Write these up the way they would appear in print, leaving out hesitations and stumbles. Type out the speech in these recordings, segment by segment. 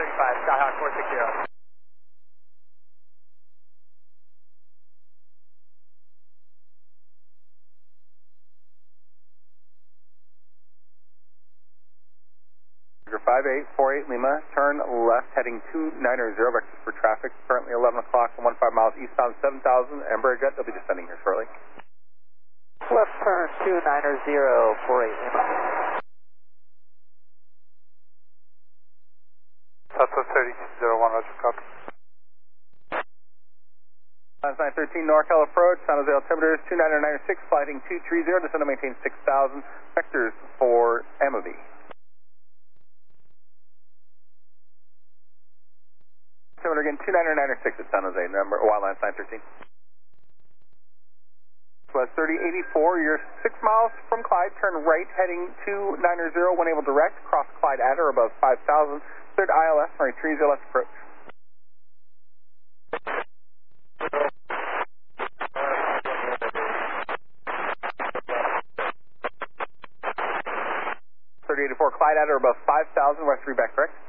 Skyhawk 460. Victor 5848 Lima, turn left heading 290, vectors for traffic, currently 11 o'clock and 15 miles eastbound 7000, Embraer jet, they'll be descending here shortly. Left turn 290, 48 Lima. Delta 3201, Roger, copy. Lines 913 NorCal approach, San Jose altimeter is 290.96, flighting 230, descend to maintain 6000, vectors for Amity. Altimeter again 290.96 at San Jose, number, Wildlands 913. Plus 3084, you're 6 miles from Clyde, turn right heading 290, when able direct, cross Clyde at or above 5000, third ILS, runway 30 left approach. Clyde at or above 5,000, west 3 back correct.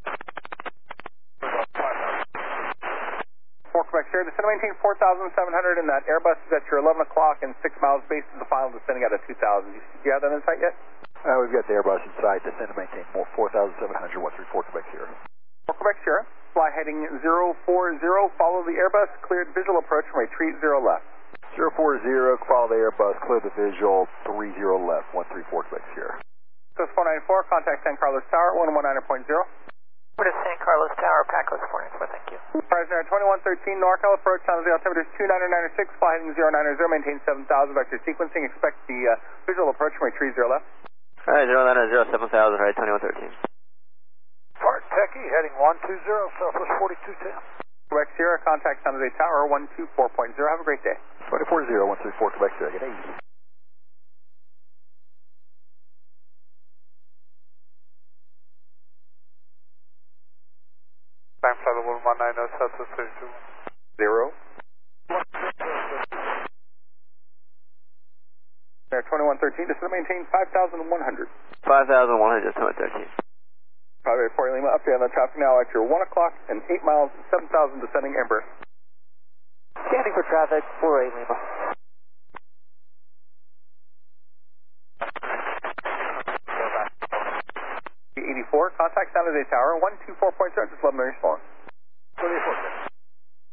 4 Quebec Sierra, descend to maintain 4,700, and that Airbus is at your 11 o'clock and 6 miles base to the final, descending out of 2,000. Do you have that in sight yet? We've got the Airbus in sight, descend to maintain 4,700, 134 Quebec Sierra. 4 Quebec Sierra, fly heading 040, follow the Airbus, cleared visual approach from a treat 0 left. 040, follow the Airbus, clear the visual, 30 left, 134 Quebec Sierra. So 494, contact San Carlos Tower, 119.0. What is San Carlos Tower, Pacos 494, thank you. Prisoner 2113, NorCal approach, San Jose altimeter is 290.96, fly heading 090, maintain 7,000, vector sequencing, expect the visual approach from a tree 0 left. Alright, 090, 7,000, right, 2113. Fart Techie, heading 120, Southwest 4210. Quebec Sierra, contact San Jose Tower, 124.0, have a great day. 240, 134 Quebec Sierra, get easy. Time flight 1190, Southwest 32. 0. There, 2113, just to maintain 5,100. 5,100, 2113. Private 4 Lima, update on the traffic now at your 1 o'clock and 8 miles, 7,000 descending Embraer. Scanning for traffic, 4 Lima. Contact San Jose Tower, 124.0, just 11 minutes long. 24.